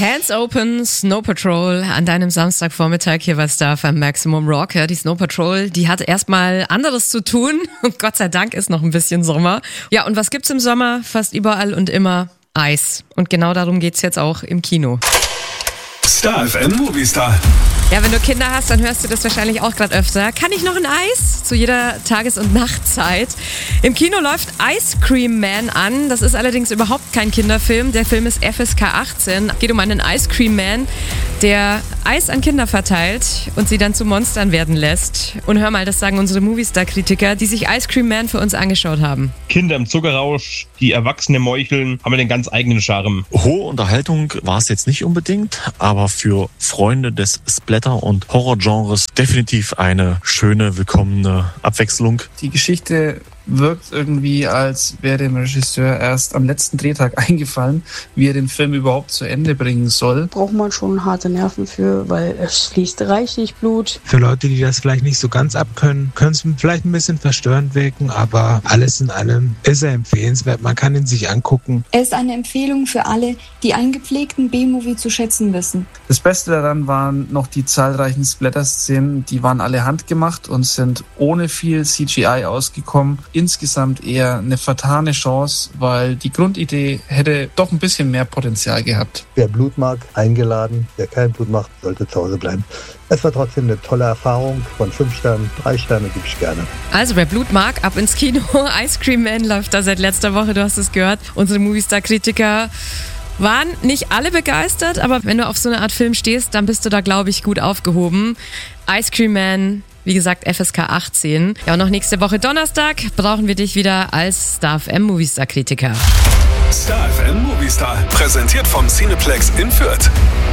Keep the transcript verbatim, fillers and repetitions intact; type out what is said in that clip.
Hands Open, Snow Patrol an deinem Samstagvormittag hier bei Star F M Maximum Rock. Ja, die Snow Patrol, die hat erstmal anderes zu tun und Gott sei Dank ist noch ein bisschen Sommer. Ja, und was gibt's im Sommer? Fast überall und immer Eis. Und genau darum geht's jetzt auch im Kino. Star F M Movie Star. Ja, wenn du Kinder hast, dann hörst du das wahrscheinlich auch gerade öfter. Kann ich noch ein Eis? Zu jeder Tages- und Nachtzeit. Im Kino läuft Ice Cream Man an. Das ist allerdings überhaupt kein Kinderfilm. Der Film ist F S K achtzehn. Es geht um einen Ice Cream Man, der Eis an Kinder verteilt und sie dann zu Monstern werden lässt. Und hör mal, das sagen unsere Moviestar-Kritiker, die sich Ice Cream Man für uns angeschaut haben. Kinder im Zuckerrausch, die Erwachsene meucheln, haben den ganz eigenen Charme. Hohe Unterhaltung war es jetzt nicht unbedingt, aber für Freunde des Splatter- und Horrorgenres definitiv eine schöne, willkommene Abwechslung. Die Geschichte wirkt irgendwie, als wäre dem Regisseur erst am letzten Drehtag eingefallen, wie er den Film überhaupt zu Ende bringen soll. Braucht man schon harte Nerven für, weil es fließt reichlich Blut. Für Leute, die das vielleicht nicht so ganz abkönnen, können es vielleicht ein bisschen verstörend wirken, aber alles in allem ist er empfehlenswert. Man kann ihn sich angucken. Er ist eine Empfehlung für alle, die einen gepflegten B-Movie zu schätzen wissen. Das Beste daran waren noch die zahlreichen Splatter-Szenen, die waren alle handgemacht und sind ohne viel C G I ausgekommen. Insgesamt eher eine vertane Chance, weil die Grundidee hätte doch ein bisschen mehr Potenzial gehabt. Wer Blut mag, eingeladen. Wer kein Blut macht, sollte zu Hause bleiben. Es war trotzdem eine tolle Erfahrung. Von fünf Sternen, drei Sterne gebe ich gerne. Also wer Blut mag, ab ins Kino. Ice Cream Man läuft da seit letzter Woche, du hast es gehört. Unsere Moviestar-Kritiker waren nicht alle begeistert, aber wenn du auf so eine Art Film stehst, dann bist du da, glaube ich, gut aufgehoben. Ice Cream Man, wie gesagt, F S K achtzehn. Ja, und noch nächste Woche Donnerstag brauchen wir dich wieder als Star F M Moviestar-Kritiker. Star F M Movie Star, präsentiert vom Cineplex in Fürth.